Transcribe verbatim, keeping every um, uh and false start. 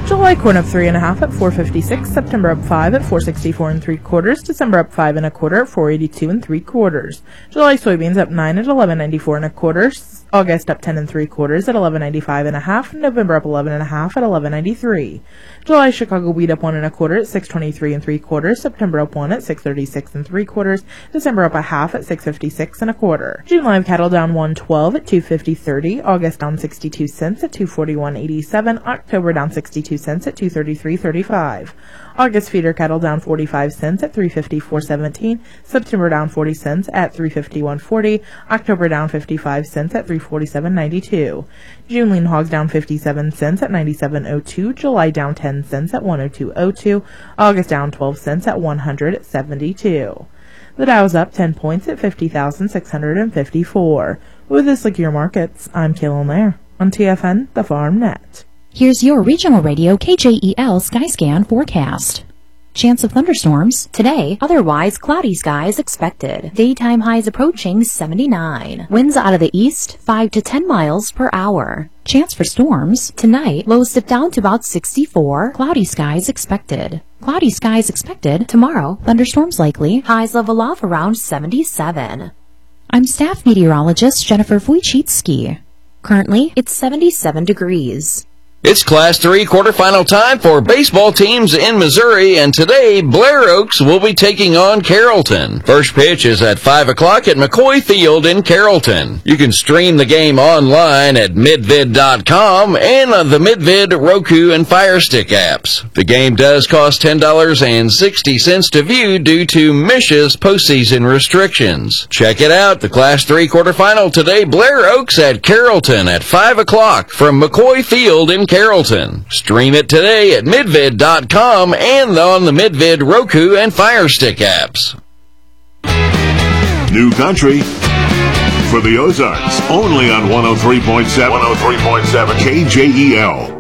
July corn up three and a half at four fifty-six, September up five at four sixty-four and three quarters, December up five and a quarter at four eighty-two and three quarters. July soybeans up nine at eleven ninety-four and a quarter, August up ten and three quarters at eleven ninety-five and a half, November up eleven and a half at eleven ninety-three. July Chicago wheat up one and a quarter at six twenty-three and three quarters, September up one at six thirty-six and three quarters, December up a half at six fifty-six and a quarter. June live cattle down one twelve at two fifty thirty, August down sixty-two cents at two forty-one eighty-seven, October down sixty-two cents at two thirty-three thirty-five. August feeder cattle down forty-five cents at three fifty-four seventeen, September down forty cents at three fifty-one forty, October down fifty-five cents at three forty-seven ninety-two. June lean hogs down fifty-seven cents at ninety-seven oh two, July down ten cents at one oh two oh two, August down twelve cents at one hundred seventy-two. The Dow's up ten points at fifty thousand six hundred fifty-four. With this look at your markets, I'm Kaylin Lair on T F N, the Farm Net. Here's your regional radio K J E L Skyscan forecast. Chance of thunderstorms today, otherwise cloudy skies expected. Daytime highs approaching seventy-nine. Winds out of the east, five to ten miles per hour. Chance for storms tonight, lows dip down to about sixty-four. Cloudy skies expected. Cloudy skies expected tomorrow. Thunderstorms likely. Highs level off around seventy-seven. I'm staff meteorologist Jennifer Wojcicki. Currently, it's seventy-seven degrees. It's Class three quarterfinal time for baseball teams in Missouri, and today Blair Oaks will be taking on Carrollton. First pitch is at five o'clock at McCoy Field in Carrollton. You can stream the game online at midvid dot com and on the Midvid, Roku, and Fire Stick apps. The game does cost ten dollars and sixty cents to view due to Mish's postseason restrictions. Check it out, the Class three quarterfinal today, Blair Oaks at Carrollton at five o'clock from McCoy Field in Carrollton. Stream it today at midvid dot com and on the Midvid, Roku, and Fire Stick apps. New country for the Ozarks, only on one oh three point seven. one oh three point seven K J E L.